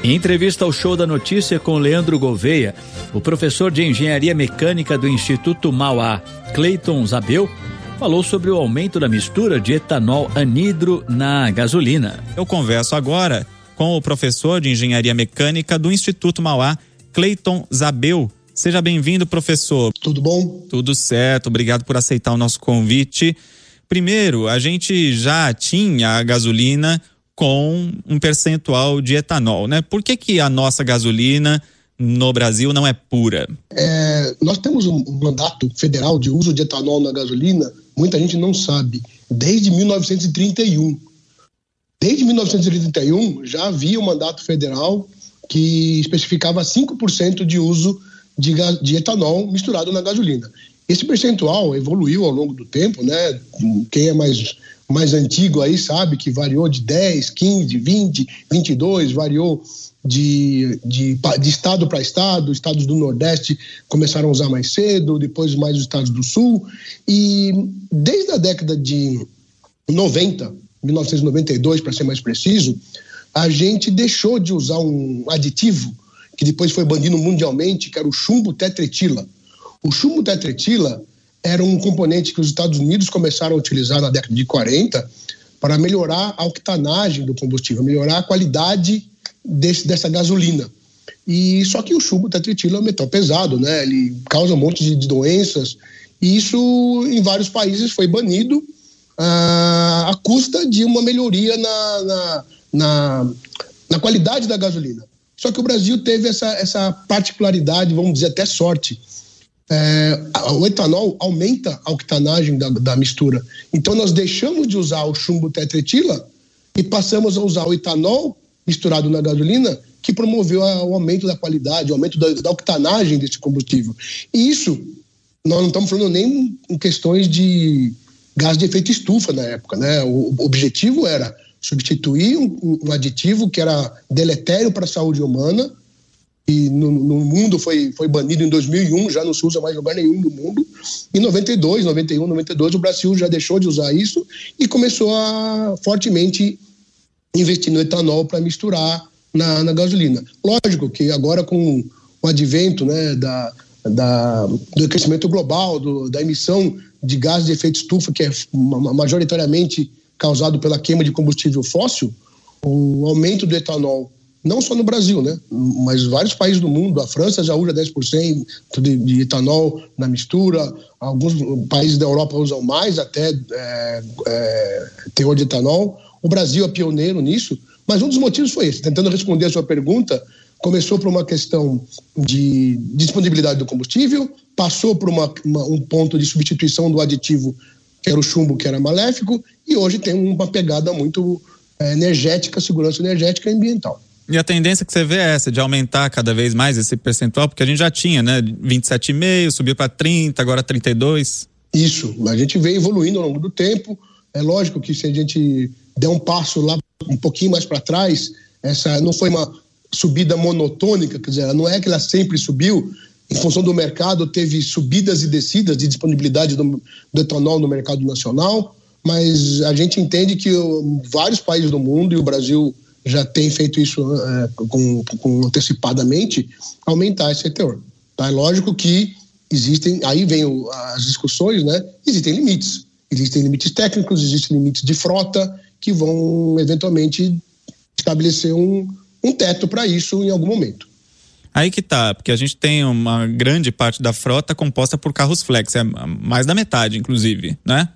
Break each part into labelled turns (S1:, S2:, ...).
S1: Em entrevista ao Show da Notícia com Leandro Gouveia, o professor de Engenharia Mecânica do Instituto Mauá, Cleiton Zabel, falou sobre o aumento da mistura de etanol anidro na gasolina.
S2: Eu converso agora com o professor de Engenharia Mecânica do Instituto Mauá, Cleiton Zabel. Seja bem-vindo, professor.
S3: Tudo bom?
S2: Tudo certo, obrigado por aceitar o nosso convite. Primeiro, a gente já tinha a gasolina com um percentual de etanol, né? Por que a nossa gasolina no Brasil não é pura?
S3: Nós temos um mandato federal de uso de etanol na gasolina, muita gente não sabe, desde 1931. Desde 1931 já havia um mandato federal que especificava 5% de uso de etanol misturado na gasolina. Esse percentual evoluiu ao longo do tempo, né? Quem é mais antigo aí sabe que variou de 10, 15, 20, 22, variou de estado para estado. Estados do Nordeste começaram a usar mais cedo, depois mais os estados do Sul. E desde a década de 90, 1992 para ser mais preciso, a gente deixou de usar um aditivo que depois foi banido mundialmente, que era o chumbo tetretila. O chumbo tetretila era um componente que os Estados Unidos começaram a utilizar na década de 40 para melhorar a octanagem do combustível, melhorar a qualidade dessa gasolina. E só que o chumbo tetretila é um metal pesado, né? Ele causa um monte de doenças, e isso em vários países foi banido à custa de uma melhoria na qualidade da gasolina. Só que o Brasil teve essa particularidade, vamos dizer até sorte. O etanol aumenta a octanagem da mistura. Então nós deixamos de usar o chumbo tetretila e passamos a usar o etanol misturado na gasolina, que promoveu o aumento da qualidade, o aumento da octanagem desse combustível. E isso, nós não estamos falando nem em questões de gás de efeito estufa na época, né? O objetivo era substituir um aditivo que era deletério para a saúde humana, e no mundo foi banido em 2001, já não se usa mais em lugar nenhum no mundo. Em 92, 91, 92, o Brasil já deixou de usar isso e começou a fortemente investir no etanol para misturar na gasolina. Lógico que agora com o advento, né, do aquecimento global, da emissão de gás de efeito estufa, que é majoritariamente causado pela queima de combustível fóssil, o aumento do etanol, não só no Brasil, né, mas vários países do mundo, a França já usa 10% de etanol na mistura, alguns países da Europa usam mais até teor de etanol. O Brasil é pioneiro nisso, mas um dos motivos foi esse. Tentando responder a sua pergunta, começou por uma questão de disponibilidade do combustível, passou por um ponto de substituição do aditivo, que era o chumbo, que era maléfico, e hoje tem uma pegada muito energética, segurança energética e ambiental.
S2: E a tendência que você vê é essa, de aumentar cada vez mais esse percentual, porque a gente já tinha, né, 27,5%, subiu para 30%, agora 32%.
S3: Isso, a gente vem evoluindo ao longo do tempo. É lógico que se a gente der um passo lá um pouquinho mais para trás, essa não foi uma subida monotônica, quer dizer, não é que ela sempre subiu. Em função do mercado, teve subidas e descidas de disponibilidade do etanol no mercado nacional, mas a gente entende que vários países do mundo, e o Brasil já tem feito isso com antecipadamente, aumentar esse teor. Tá? É lógico que existem, aí vem as discussões, né? Existem limites técnicos, existem limites de frota que vão eventualmente estabelecer um teto para isso em algum momento.
S2: Aí que tá, porque a gente tem uma grande parte da frota composta por carros flex, mais da metade, inclusive, né?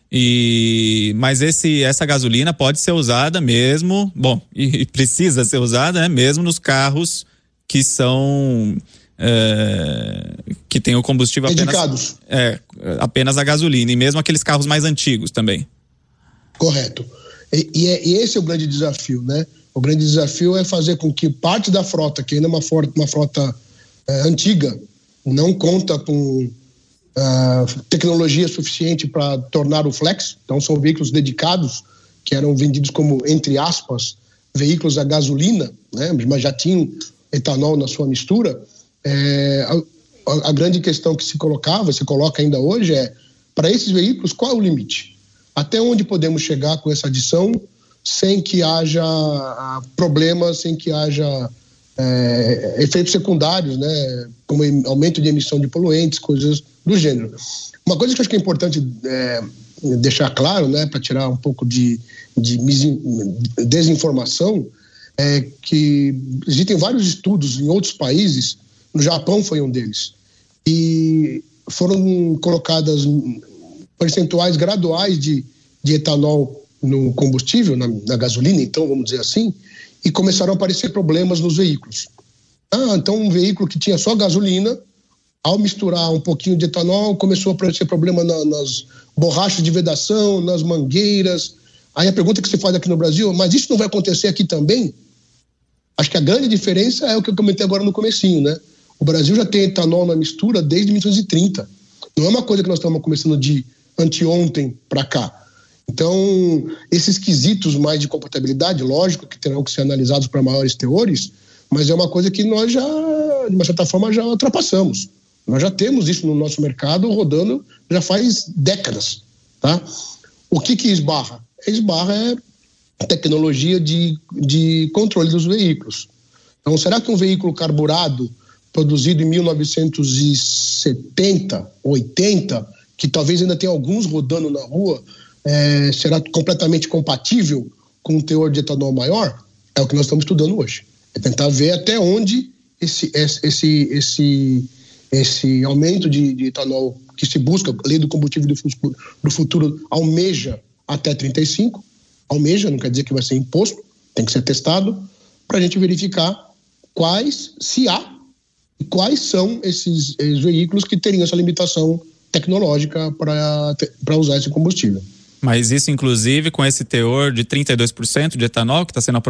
S2: Mas essa gasolina pode ser usada mesmo, e precisa ser usada, né, mesmo nos carros que são que tem o combustível apenas a gasolina, e mesmo aqueles carros mais antigos também.
S3: Correto. E esse é o grande desafio, né? O grande desafio é fazer com que parte da frota, que ainda é uma frota antiga, não conta com tecnologia suficiente para tornar o flex. Então são veículos dedicados que eram vendidos como, entre aspas, veículos a gasolina, né? Mas já tinham etanol na sua mistura. A grande questão que se coloca ainda hoje é, para esses veículos, qual é o limite? Até onde podemos chegar com essa adição sem que haja problemas, sem que haja efeitos secundários, né, como aumento de emissão de poluentes, coisas do gênero. Uma coisa que eu acho que é importante deixar claro, né, para tirar um pouco de desinformação, é que existem vários estudos em outros países, no Japão foi um deles, e foram colocadas percentuais graduais de etanol no combustível, na gasolina, então, vamos dizer assim, e começaram a aparecer problemas nos veículos. Então um veículo que tinha só gasolina, ao misturar um pouquinho de etanol, começou a aparecer problema nas borrachas de vedação, nas mangueiras. Aí a pergunta que se faz aqui no Brasil, mas isso não vai acontecer aqui também? Acho que a grande diferença é o que eu comentei agora no comecinho, né? O Brasil já tem etanol na mistura desde 1930. Não é uma coisa que nós estamos começando de anteontem para cá. Então, esses quesitos mais de compatibilidade, lógico que terão que ser analisados para maiores teores, mas é uma coisa que nós já, de uma certa forma, já ultrapassamos. Nós já temos isso no nosso mercado rodando já faz décadas, tá? O que esbarra? Esbarra é a tecnologia de controle dos veículos. Então, será que um veículo carburado produzido em 1970, 80, que talvez ainda tenha alguns rodando na rua, será completamente compatível com um teor de etanol maior? É o que nós estamos estudando hoje. É tentar ver até onde esse aumento de etanol que se busca, a lei do combustível do futuro almeja até 35, almeja, não quer dizer que vai ser imposto, tem que ser testado, para a gente verificar se há e quais são esses veículos que teriam essa limitação tecnológica para usar esse combustível.
S2: Mas isso, inclusive, com esse teor de 32% de etanol que está sendo aprovado